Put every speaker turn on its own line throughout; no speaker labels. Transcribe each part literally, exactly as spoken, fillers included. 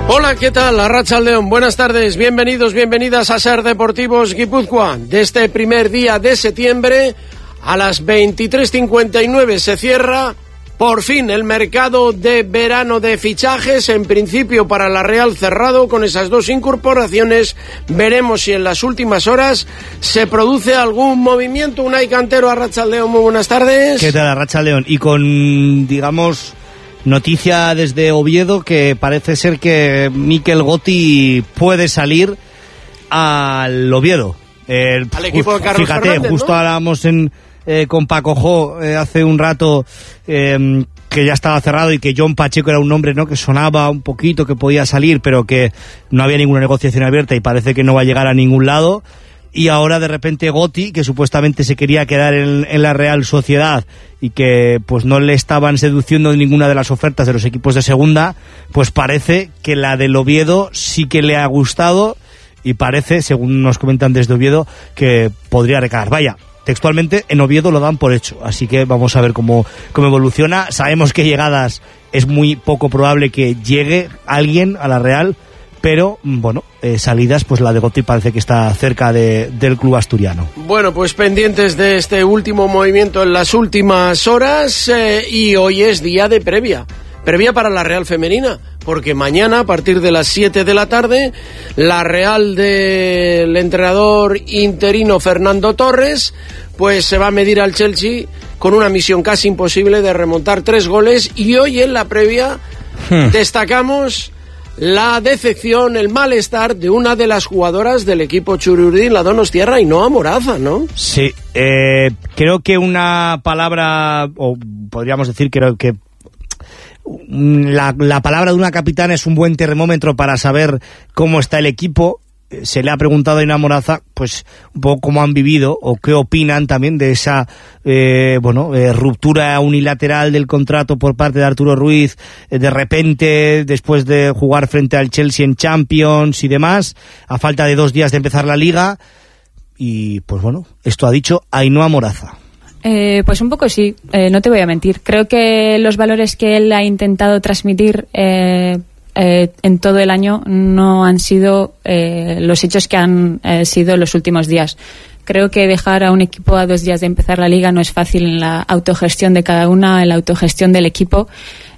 Hola, ¿qué tal? Arratsaldeon, buenas tardes, bienvenidos, bienvenidas a Ser Deportivos Guipúzcoa. De este primer día de septiembre, a las veintitrés cincuenta y nueve se cierra, por fin, el mercado de verano de fichajes, en principio para la Real cerrado, con esas dos incorporaciones. Veremos si en las últimas horas se produce algún movimiento. Unai Cantero, Arratsaldeon, muy buenas tardes.
¿Qué tal, Arratsaldeon? Y con, digamos, noticia desde Oviedo, que parece ser que Mikel Gotti puede salir al Oviedo. El,
al equipo de Carlos
Fíjate,
Fernández,
justo
¿no?
hablábamos en, eh, con Paco Jo eh, hace un rato eh, que ya estaba cerrado y que John Pacheco era un nombre, ¿no?, que sonaba un poquito, que podía salir, pero que no había ninguna negociación abierta y parece que no va a llegar a ningún lado. Y ahora de repente Gotti, que supuestamente se quería quedar en, en la Real Sociedad y que pues no le estaban seduciendo ninguna de las ofertas de los equipos de segunda, pues parece que la del Oviedo sí que le ha gustado y parece, según nos comentan desde Oviedo, que podría recalar. Vaya, textualmente en Oviedo lo dan por hecho, así que vamos a ver cómo, cómo evoluciona. Sabemos que llegadas es muy poco probable que llegue alguien a la Real, pero bueno, eh, salidas, pues la de Gotti parece que está cerca de, del club asturiano.
Bueno, pues pendientes de este último movimiento en las últimas horas, eh, y hoy es día de previa, previa para la Real femenina, porque mañana a partir de las siete de la tarde la Real del entrenador interino Fernando Torres pues se va a medir al Chelsea con una misión casi imposible de remontar tres goles, y hoy en la previa hmm. destacamos la decepción, el malestar de una de las jugadoras del equipo Txuri-Urdin, la Donostiarra, Ainhoa Moraza, ¿no?
Sí, eh, creo que una palabra, o podríamos decir, creo que la, la palabra de una capitana es un buen termómetro para saber cómo está el equipo. Se le ha preguntado a Ainhoa Moraza, pues, un poco cómo han vivido o qué opinan también de esa eh, bueno eh, ruptura unilateral del contrato por parte de Arturo Ruiz, eh, de repente, después de jugar frente al Chelsea en Champions y demás, a falta de dos días de empezar la Liga. Y, pues bueno, esto ha dicho Ainhoa Moraza.
Eh, pues un poco sí, eh, no te voy a mentir. Creo que los valores que él ha intentado transmitir Eh, Eh, en todo el año no han sido eh, los hechos que han eh, sido los últimos días. Creo que dejar a un equipo a dos días de empezar la Liga no es fácil en la autogestión de cada una, en la autogestión del equipo.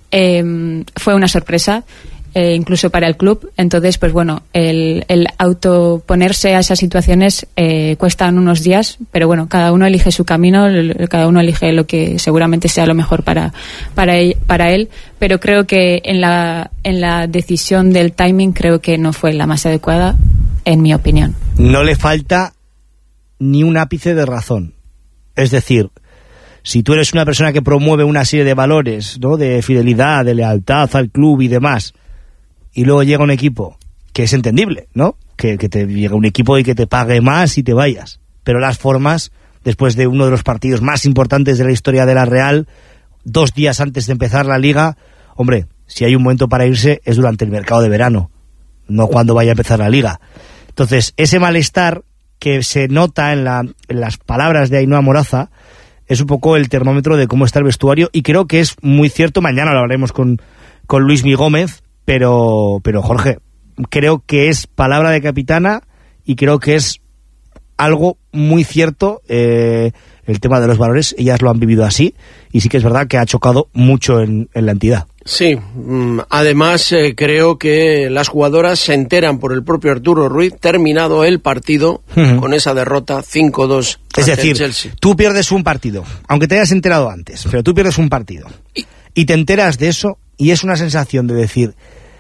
Eh, fue una sorpresa, eh, incluso para el club. Entonces, pues bueno, el, el autoponerse a esas situaciones eh, cuestan unos días, pero bueno, cada uno elige su camino, cada uno elige lo que seguramente sea lo mejor para, para, él, para él. Pero creo que en la, en la decisión del timing creo que no fue la más adecuada, en mi opinión.
No le falta ni un ápice de razón. Es decir, si tú eres una persona que promueve una serie de valores, ¿no?, de fidelidad, de lealtad al club y demás, y luego llega un equipo, que es entendible, ¿no?, que, que te llega un equipo y que te pague más y te vayas, pero las formas, después de uno de los partidos más importantes de la historia de la Real, dos días antes de empezar la Liga, hombre, si hay un momento para irse es durante el mercado de verano, no cuando vaya a empezar la Liga. Entonces, ese malestar que se nota en, la, en las palabras de Ainhoa Moraza es un poco el termómetro de cómo está el vestuario, y creo que es muy cierto. Mañana lo hablaremos con, con Luismi Gómez, pero, pero Jorge, creo que es palabra de capitana y creo que es algo muy cierto, eh, el tema de los valores. Ellas lo han vivido así y sí que es verdad que ha chocado mucho en, en la entidad.
Sí, además eh, creo que las jugadoras se enteran por el propio Arturo Ruiz, terminado el partido, uh-huh. con esa derrota cinco dos.
Es decir, Chelsea. Tú pierdes un partido, aunque te hayas enterado antes, pero tú pierdes un partido y, y te enteras de eso, y es una sensación de decir,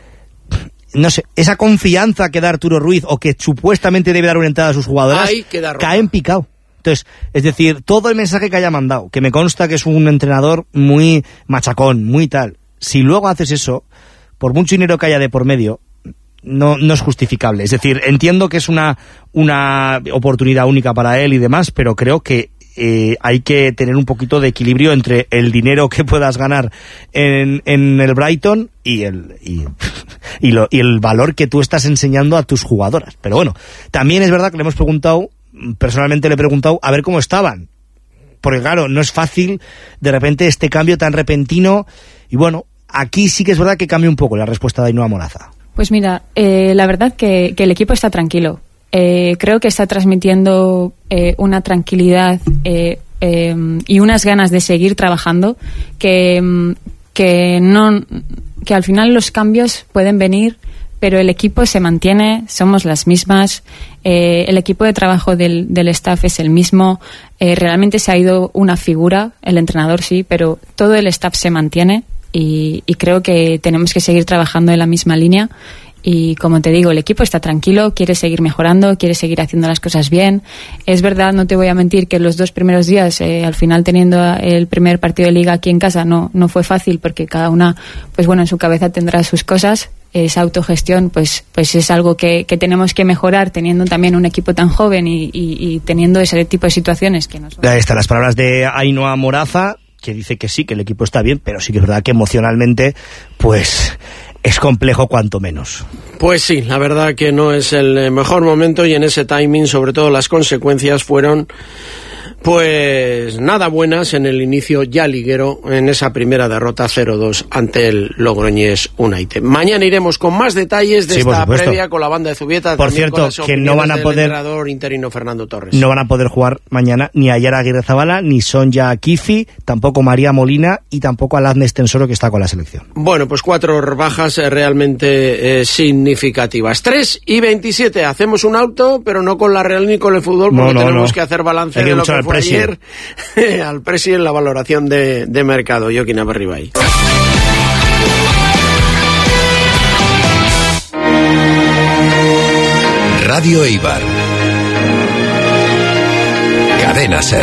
no sé, esa confianza que da Arturo Ruiz o que supuestamente debe dar orientada a sus jugadoras, cae en picado. Entonces, es decir, todo el mensaje que haya mandado, que me consta que es un entrenador muy machacón, muy tal, si luego haces eso, por mucho dinero que haya de por medio, no, no es justificable. Es decir, entiendo que es una, una oportunidad única para él y demás, pero creo que eh, hay que tener un poquito de equilibrio entre el dinero que puedas ganar en, en el Brighton y el, y, y, lo, y el valor que tú estás enseñando a tus jugadoras. Pero bueno, también es verdad que le hemos preguntado, personalmente le he preguntado a ver cómo estaban, porque claro, no es fácil de repente este cambio tan repentino. Y bueno, aquí sí que es verdad que cambia un poco la respuesta de Ainhoa Moraza.
Pues mira, eh, la verdad que, que el equipo está tranquilo. Eh, creo que está transmitiendo eh, una tranquilidad eh, eh, y unas ganas de seguir trabajando que, que, no, que al final los cambios pueden venir, pero el equipo se mantiene, somos las mismas, eh, el equipo de trabajo del, del staff es el mismo, eh, realmente se ha ido una figura, el entrenador sí, pero todo el staff se mantiene y, y creo que tenemos que seguir trabajando en la misma línea. Y como te digo, el equipo está tranquilo, quiere seguir mejorando, quiere seguir haciendo las cosas bien. Es verdad, no te voy a mentir, que los dos primeros días, eh, al final teniendo el primer partido de liga aquí en casa, no, no fue fácil porque cada una, pues bueno, en su cabeza tendrá sus cosas. Esa autogestión, pues, pues es algo que, que tenemos que mejorar teniendo también un equipo tan joven y, y, y teniendo ese tipo de situaciones que no son...
Ahí están las palabras de Ainhoa Moraza, que dice que sí, que el equipo está bien, pero sí que es verdad que emocionalmente, pues... es complejo cuanto menos.
Pues sí, la verdad que no es el mejor momento y en ese timing, sobre todo, las consecuencias fueron pues nada buenas en el inicio ya liguero, en esa primera derrota cero dos ante el Logroñés United. Mañana iremos con más detalles de sí, esta previa con la banda de Zubieta.
Por cierto, que no van a poder
entrenador interino Fernando Torres.
No van a poder jugar mañana ni Ayara Aguirrezabala, ni Sonja Kifi, tampoco María Molina y tampoco Aladne Estensoro, que está con la selección.
Bueno, pues cuatro bajas eh, realmente eh, significativas. tres y veintisiete, hacemos un auto, pero no con la Real ni con el fútbol, porque no, no, tenemos no. que hacer balance de lo que fue ayer al presi en la valoración de, de mercado. Joaquín Aberribay.
Radio Eibar. Cadena Ser.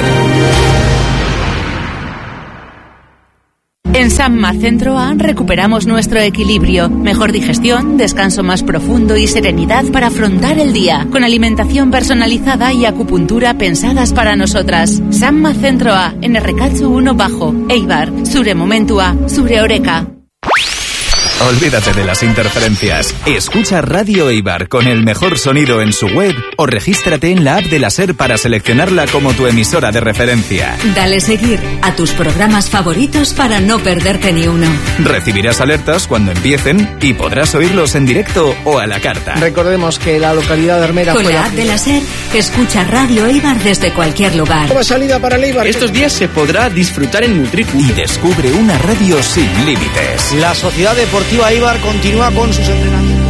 En Samma Centro A recuperamos nuestro equilibrio, mejor digestión, descanso más profundo y serenidad para afrontar el día, con alimentación personalizada y acupuntura pensadas para nosotras. Samma Centro A, en Errekatzu uno Bajo, Eibar, Zure Momentua, Zure Oreka.
Olvídate de las interferencias. Escucha Radio Eibar con el mejor sonido en su web o regístrate en la app de la SER para seleccionarla como tu emisora de referencia.
Dale seguir a tus programas favoritos para no perderte ni uno.
Recibirás alertas cuando empiecen y podrás oírlos en directo o a la carta.
Recordemos que la localidad de Armera...
Con fue la app de la SER, escucha Radio Eibar desde cualquier lugar.
Nueva salida para el Eibar.
Estos días se podrá disfrutar en Nutricu.
Y descubre una radio sin límites.
La Sociedad Deportiva Eibar continúa con sus entrenamientos.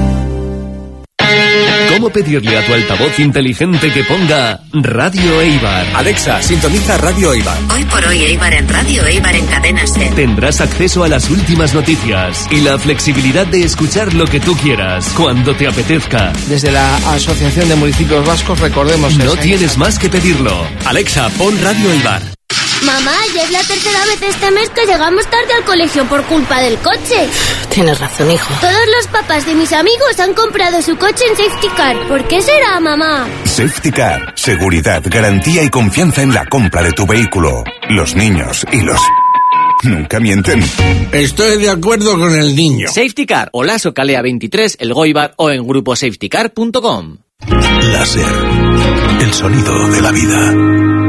¿Cómo pedirle a tu altavoz inteligente que ponga Radio Eibar?
Alexa, sintoniza Radio Eibar.
Hoy por hoy Eibar en Radio Eibar en Cadena Ser.
Tendrás acceso a las últimas noticias y la flexibilidad de escuchar lo que tú quieras, cuando te apetezca.
Desde la Asociación de Municipios Vascos, recordemos...
No tienes más que pedirlo. Alexa, pon Radio Eibar.
Mamá, ya es la tercera vez este mes que llegamos tarde al colegio por culpa del coche.
Tienes razón, hijo.
Todos los papás de mis amigos han comprado su coche en Safety Car. ¿Por qué será, mamá?
Safety Car. Seguridad, garantía y confianza en la compra de tu vehículo. Los niños y los... nunca mienten.
Estoy de acuerdo con el niño.
Safety Car, Olaso Calea veintitrés, El Goibar o en grupo safety car punto com.
Láser. El sonido de la vida.